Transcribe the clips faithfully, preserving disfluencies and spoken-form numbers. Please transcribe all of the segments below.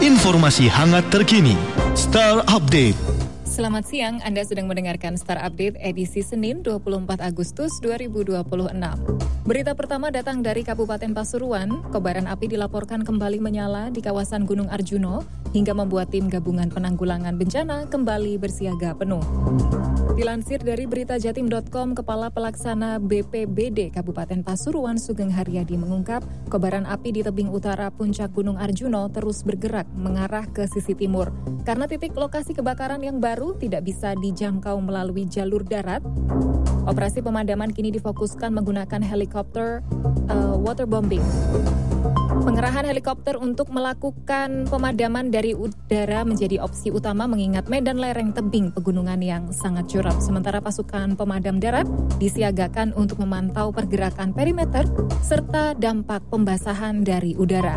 Informasi hangat terkini. Star Update. Selamat siang, Anda sedang mendengarkan Star Update edisi Senin dua puluh empat Agustus dua ribu dua puluh enam. Berita pertama datang dari Kabupaten Pasuruan. Kobaran api dilaporkan kembali menyala di kawasan Gunung Arjuno hingga membuat tim gabungan penanggulangan bencana kembali bersiaga penuh. Dilansir dari berita jatim dot com, Kepala Pelaksana B P B D Kabupaten Pasuruan Sugeng Haryadi mengungkap kobaran api di tebing utara puncak Gunung Arjuno terus bergerak mengarah ke sisi timur. Karena titik lokasi kebakaran yang baru tidak bisa dijangkau melalui jalur darat, operasi pemadaman kini difokuskan menggunakan helikopter uh, waterbombing. Pengerahan helikopter untuk melakukan pemadaman dari udara menjadi opsi utama mengingat medan lereng tebing pegunungan yang sangat curam. Sementara pasukan pemadam darat disiagakan untuk memantau pergerakan perimeter serta dampak pembasahan dari udara.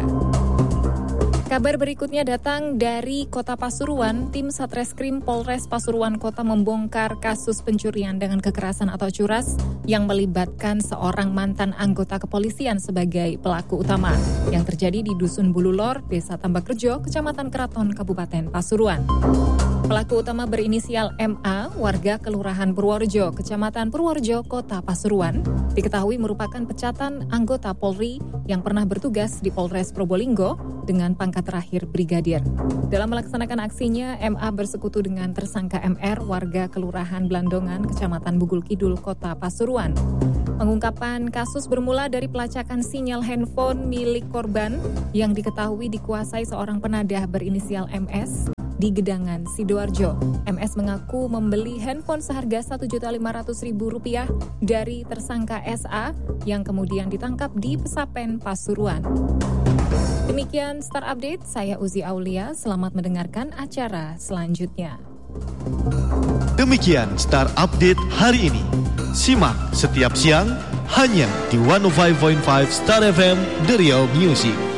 Kabar berikutnya datang dari Kota Pasuruan. Tim Satreskrim Polres Pasuruan Kota membongkar kasus pencurian dengan kekerasan atau curas yang melibatkan seorang mantan anggota kepolisian sebagai pelaku utama yang terjadi di Dusun Bululor, Desa Tambakrejo, Kecamatan Keraton, Kabupaten Pasuruan. Pelaku utama berinisial M A, warga Kelurahan Purworejo, Kecamatan Purworejo, Kota Pasuruan, diketahui merupakan pecatan anggota Polri yang pernah bertugas di Polres Probolinggo dengan pangkat terakhir brigadir. Dalam melaksanakan aksinya, M A bersekutu dengan tersangka M R, warga Kelurahan Blandongan, Kecamatan Bugul Kidul, Kota Pasuruan. Pengungkapan kasus bermula dari pelacakan sinyal handphone milik korban yang diketahui dikuasai seorang penadah berinisial M S di Gedangan, Sidoarjo. M S mengaku membeli handphone seharga satu juta lima ratus ribu rupiah dari tersangka S A yang kemudian ditangkap di Pesapen, Pasuruan. Demikian Star Update, saya Uzi Aulia. Selamat mendengarkan acara selanjutnya. Demikian Star Update hari ini. Simak setiap siang hanya di seratus lima koma lima Star F M The Real Music.